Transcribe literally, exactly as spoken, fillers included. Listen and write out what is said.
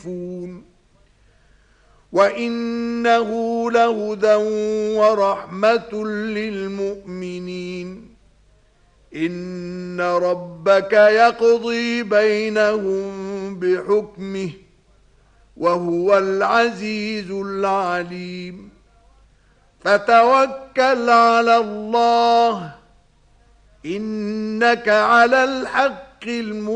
وَإِنَّهُ لَهُدًى وَرَحْمَةٌ لِلْمُؤْمِنِينَ إِنَّ رَبَّكَ يَقْضِي بَيْنَهُم بِحُكْمِهِ وَهُوَ الْعَزِيزُ الْعَلِيمُ فَتَوَكَّلْ عَلَى اللَّهِ إِنَّكَ عَلَى الْحَقِّ الْمُبِينِ